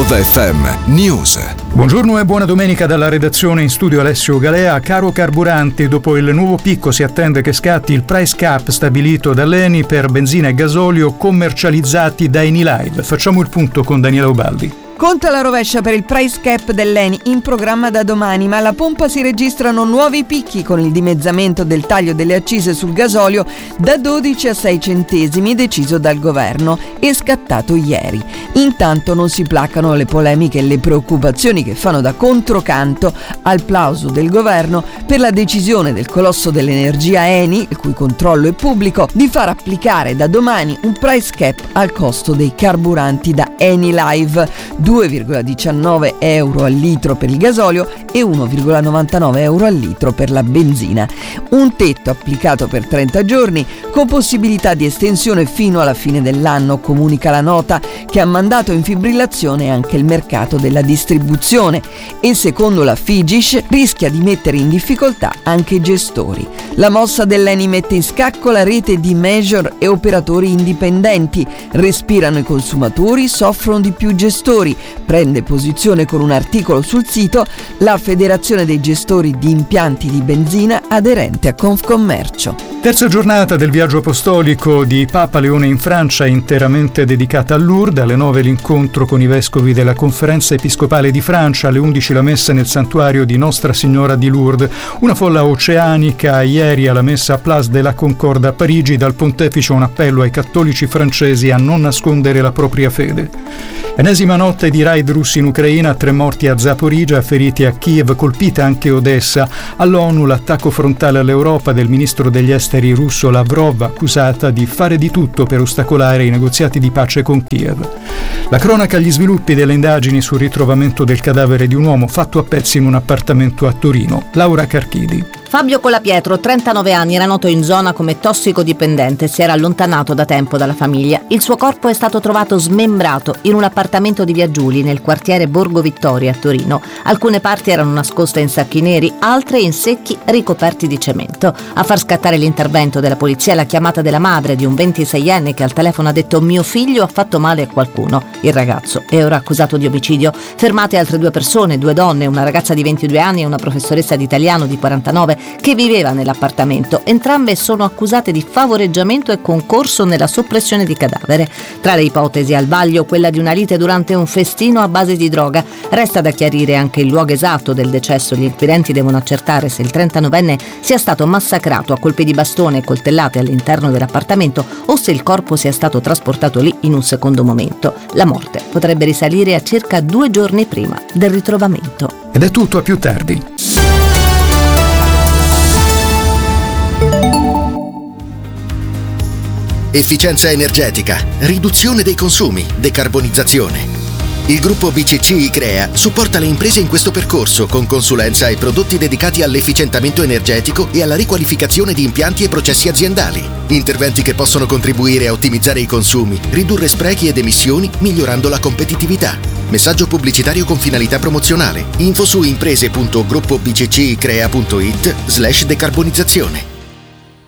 Vibe FM News. Buongiorno e buona domenica dalla redazione, in studio Alessio Galea. Caro carburanti, dopo il nuovo picco si attende che scatti il price cap stabilito dall'ENI per benzina e gasolio commercializzati da Enilive. Facciamo il punto con Daniela Ubaldi. Conta alla rovescia per il price cap dell'ENI in programma da domani, ma alla pompa si registrano nuovi picchi con il dimezzamento del taglio delle accise sul gasolio da 12 a 6 centesimi deciso dal governo e scattato ieri. Intanto non si placano le polemiche e le preoccupazioni che fanno da controcanto al plauso del governo per la decisione del colosso dell'energia ENI, il cui controllo è pubblico, di far applicare da domani un price cap al costo dei carburanti da Enilive, 2,19 euro al litro per il gasolio e 1,99 euro al litro per la benzina. Un tetto applicato per 30 giorni con possibilità di estensione fino alla fine dell'anno, comunica la nota, che ha mandato in fibrillazione anche il mercato della distribuzione e secondo la Figish rischia di mettere in difficoltà anche i gestori. La mossa dell'ENI mette in scacco la rete di major e operatori indipendenti, respirano i consumatori, soffrono di più gestori. Prende posizione con un articolo sul sito la Federazione dei gestori di impianti di benzina aderente a Confcommercio. Terza giornata del viaggio apostolico di Papa Leone in Francia, interamente dedicata a Lourdes. Alle 9 l'incontro con i vescovi della Conferenza Episcopale di Francia, alle 11 la messa nel santuario di Nostra Signora di Lourdes. Una folla oceanica ieri alla messa a Place de la Concorde a Parigi. Dal pontefice un appello ai cattolici francesi a non nascondere la propria fede. Ennesima notte di raid russi in Ucraina, 3 morti a Zaporizhzhia, feriti a Kiev, colpita anche Odessa. All'ONU l'attacco frontale all'Europa del ministro degli esteri russo Lavrov, accusata di fare di tutto per ostacolare i negoziati di pace con Kiev. La cronaca agli sviluppi delle indagini sul ritrovamento del cadavere di un uomo fatto a pezzi in un appartamento a Torino. Laura Carchidi. Fabio Colapietro, 39 anni, era noto in zona come tossicodipendente, si era allontanato da tempo dalla famiglia. Il suo corpo è stato trovato smembrato in un appartamento di Via Giuli, nel quartiere Borgo Vittoria a Torino. Alcune parti erano nascoste in sacchi neri, altre in secchi ricoperti di cemento. A far scattare l'intervento della polizia la chiamata della madre di un 26enne che al telefono ha detto: "Mio figlio ha fatto male a qualcuno". Il ragazzo è ora accusato di omicidio. Fermate altre 2 persone, 2 donne, una ragazza di 22 anni e una professoressa di italiano di 49, che viveva nell'appartamento. Entrambe sono accusate di favoreggiamento e concorso nella soppressione di cadavere. Tra le ipotesi al vaglio quella di una lite durante un festino a base di droga. Resta da chiarire anche il luogo esatto del decesso. Gli inquirenti devono accertare se il 39enne sia stato massacrato a colpi di bastone e coltellate all'interno dell'appartamento o se il corpo sia stato trasportato lì in un secondo momento. La morte potrebbe risalire a circa 2 giorni prima del ritrovamento. Ed è tutto, a più tardi. Efficienza energetica, riduzione dei consumi, decarbonizzazione. Il gruppo BCC Icrea supporta le imprese in questo percorso con consulenza e prodotti dedicati all'efficientamento energetico e alla riqualificazione di impianti e processi aziendali. Interventi che possono contribuire a ottimizzare i consumi, ridurre sprechi ed emissioni, migliorando la competitività. Messaggio pubblicitario con finalità promozionale. Info su imprese.gruppobccicrea.it/decarbonizzazione.